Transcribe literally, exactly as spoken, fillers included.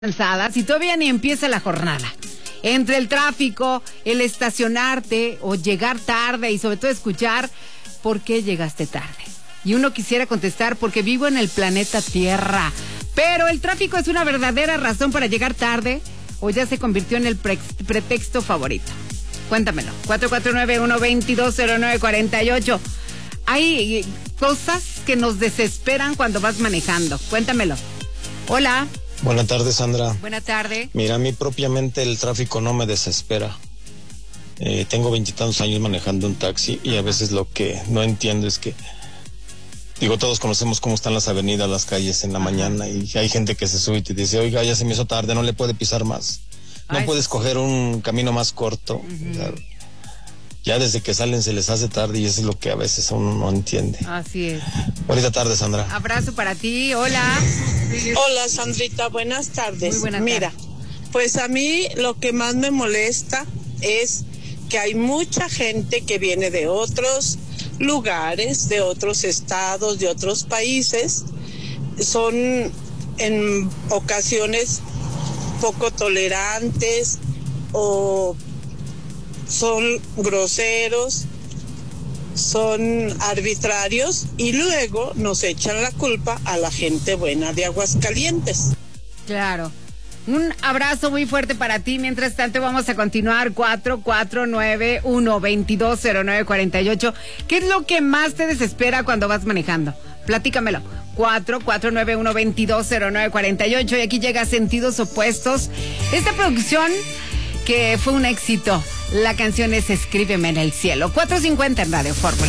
Cansadas y todavía ni empieza la jornada. Entre el tráfico, el estacionarte o llegar tarde y sobre todo escuchar ¿por qué llegaste tarde? Y uno quisiera contestar porque vivo en el planeta Tierra. Pero el tráfico es una verdadera razón para llegar tarde o ya se convirtió en el pre- pretexto favorito. Cuéntamelo. cuatro cuatro nueve, uno dos dos, cero nueve cuatro ocho. Hay cosas que nos desesperan cuando vas manejando. Cuéntamelo. Hola. Buenas tardes, Sandra. Buenas tardes. Mira, a mí propiamente el tráfico no me desespera. Eh, tengo veintitantos años manejando un taxi y a veces lo que no entiendo es que, digo, todos conocemos cómo están las avenidas, las calles en la mañana y hay gente que se sube y te dice, oiga, ya se me hizo tarde, no le puede pisar más. No Ay, puedes coger un camino más corto. Uh-huh. O sea, ya desde que salen se les hace tarde y eso es lo que a veces uno no entiende. Así es. Bonita tarde, Sandra. Abrazo para ti, hola. Hola, Sandrita, buenas tardes. Muy buenas Mira, tardes. pues a mí lo que más me molesta es que hay mucha gente que viene de otros lugares, de otros estados, de otros países. Son en ocasiones poco tolerantes o son groseros, son arbitrarios y luego nos echan la culpa a la gente buena de Aguascalientes. Claro. Un abrazo muy fuerte para ti. Mientras tanto vamos a continuar. Cuatro cuatro nueve, uno dos dos, cero nueve cuatro ocho. ¿Qué es lo que más te desespera cuando vas manejando? Platícamelo. cuatro cuatro nueve, uno dos dos, cero nueve cuatro ocho. Y aquí llega Sentidos Opuestos. Esta producción que fue un éxito. La canción es Escríbeme en el cielo. cuatro cincuenta en Radio Fórmula.